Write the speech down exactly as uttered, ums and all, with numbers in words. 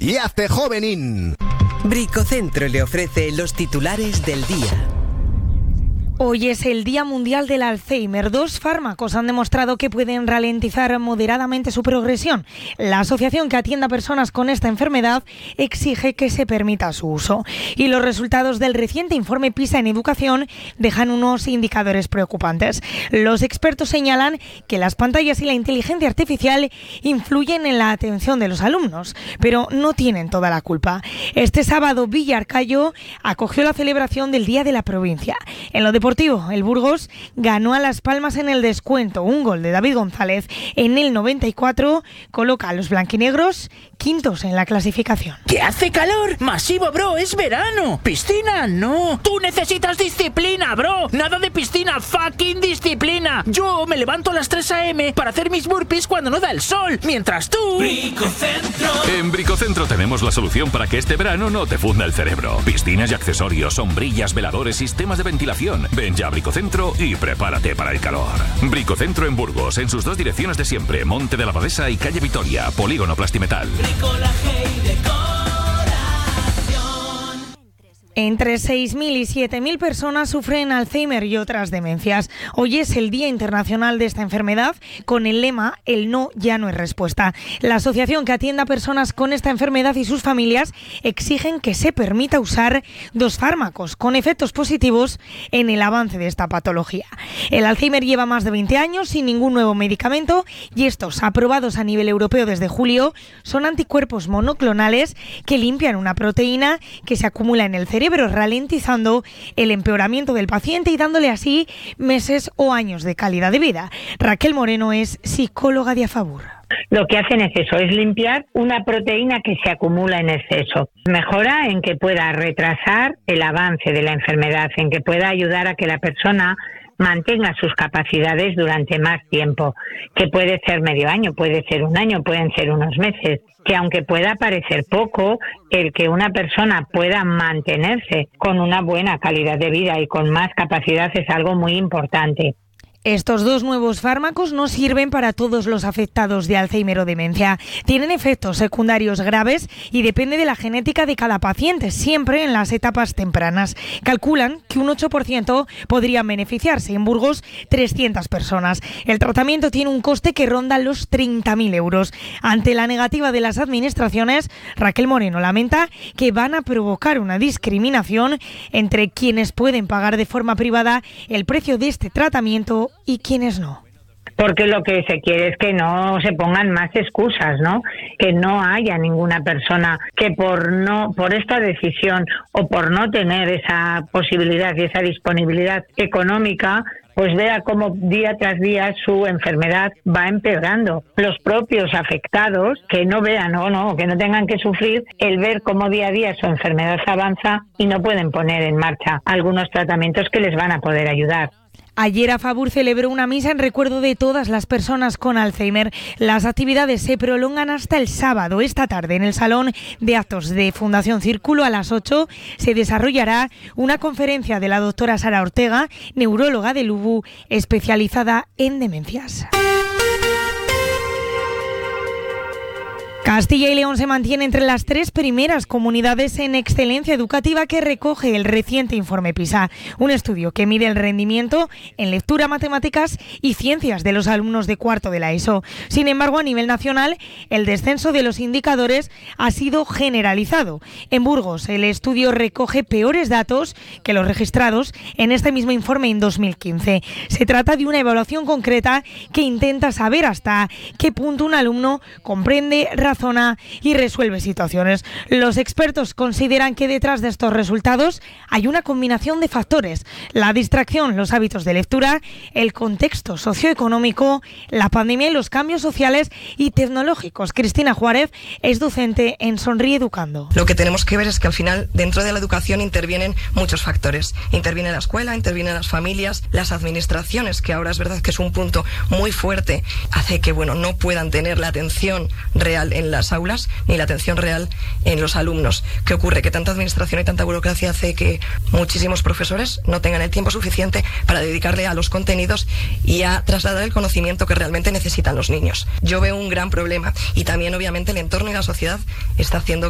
y hazte jovenín. Bricocentro le ofrece los titulares del día. Hoy es el Día Mundial del Alzheimer. Dos fármacos han demostrado que pueden ralentizar moderadamente su progresión. La asociación que atiende a personas con esta enfermedad exige que se permita su uso. Y los resultados del reciente informe PISA en educación dejan unos indicadores preocupantes. Los expertos señalan que las pantallas y la inteligencia artificial influyen en la atención de los alumnos, pero no tienen toda la culpa. Este sábado, Villarcayo acogió la celebración del Día de la Provincia. En lo deportivo, el Burgos ganó a Las Palmas en el descuento. Un gol de David González en el noventa y cuatro coloca a los blanquinegros quintos en la clasificación. ¡Que hace calor! ¡Masivo, bro! ¡Es verano! ¡Piscina! ¡No! ¡Tú necesitas disciplina, bro! ¡Nada de piscina! ¡Fucking disciplina! Yo me levanto a las tres a eme para hacer mis burpees cuando no da el sol, mientras tú... Bricocentro. En Bricocentro tenemos la solución para que este verano no te funda el cerebro. Piscinas y accesorios, sombrillas, veladores, sistemas de ventilación. Ven ya a Bricocentro y prepárate para el calor. Bricocentro en Burgos, en sus dos direcciones de siempre, Monte de la Abadesa y Calle Vitoria, Polígono Plastimetal. Entre seis mil y siete mil personas sufren Alzheimer y otras demencias. Hoy es el Día Internacional de esta enfermedad, con el lema "El no ya no es respuesta". La asociación que atiende a personas con esta enfermedad y sus familias exigen que se permita usar dos fármacos con efectos positivos en el avance de esta patología. El Alzheimer lleva más de veinte años sin ningún nuevo medicamento y estos, aprobados a nivel europeo desde julio, son anticuerpos monoclonales que limpian una proteína que se acumula en el cerebro, ralentizando el empeoramiento del paciente y dándole así meses o años de calidad de vida. Raquel Moreno es psicóloga de Afabur. Lo que hacen es eso, es limpiar una proteína que se acumula en exceso. Mejora en que pueda retrasar el avance de la enfermedad, en que pueda ayudar a que la persona mantenga sus capacidades durante más tiempo, que puede ser medio año, puede ser un año, pueden ser unos meses, que aunque pueda parecer poco, el que una persona pueda mantenerse con una buena calidad de vida y con más capacidad es algo muy importante. Estos dos nuevos fármacos no sirven para todos los afectados de Alzheimer o demencia. Tienen efectos secundarios graves y depende de la genética de cada paciente, siempre en las etapas tempranas. Calculan que un ocho por ciento podrían beneficiarse. En Burgos, trescientas personas. El tratamiento tiene un coste que ronda los treinta mil euros. Ante la negativa de las administraciones, Raquel Moreno lamenta que van a provocar una discriminación entre quienes pueden pagar de forma privada el precio de este tratamiento y quienes no. Porque lo que se quiere es que no se pongan más excusas, ¿no? Que no haya ninguna persona que por no, por esta decisión o por no tener esa posibilidad y esa disponibilidad económica, pues vea cómo día tras día su enfermedad va empeorando. Los propios afectados que no vean o no, que no tengan que sufrir el ver cómo día a día su enfermedad avanza y no pueden poner en marcha algunos tratamientos que les van a poder ayudar. Ayer Afabur celebró una misa en recuerdo de todas las personas con Alzheimer. Las actividades se prolongan hasta el sábado. Esta tarde, en el Salón de Actos de Fundación Círculo, a las ocho, se desarrollará una conferencia de la doctora Sara Ortega, neuróloga del U B U, especializada en demencias. Castilla y León se mantiene entre las tres primeras comunidades en excelencia educativa que recoge el reciente informe PISA, un estudio que mide el rendimiento en lectura, matemáticas y ciencias de los alumnos de cuarto de la ESO. Sin embargo, a nivel nacional, el descenso de los indicadores ha sido generalizado. En Burgos, el estudio recoge peores datos que los registrados en este mismo informe en dos mil quince. Se trata de una evaluación concreta que intenta saber hasta qué punto un alumno comprende, razona y resuelve situaciones. Los expertos consideran que detrás de estos resultados hay una combinación de factores: la distracción, los hábitos de lectura, el contexto socioeconómico, la pandemia y los cambios sociales y tecnológicos. Cristina Juárez es docente en Sonríe Educando. Lo que tenemos que ver es que al final dentro de la educación intervienen muchos factores. Interviene la escuela, intervienen las familias, las administraciones, que ahora es verdad que es un punto muy fuerte, hace que bueno no puedan tener la atención real en las aulas ni la atención real en los alumnos. ¿Qué ocurre? Que tanta administración y tanta burocracia hace que muchísimos profesores no tengan el tiempo suficiente para dedicarle a los contenidos y a trasladar el conocimiento que realmente necesitan los niños. Yo veo un gran problema y también obviamente el entorno y la sociedad está haciendo